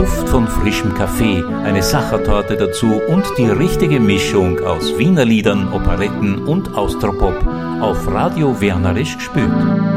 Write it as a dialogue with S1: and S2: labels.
S1: Duft von frischem Kaffee, eine Sachertorte dazu und die richtige Mischung aus Wiener Liedern, Operetten und Austropop auf Radio Wernerisch gespült.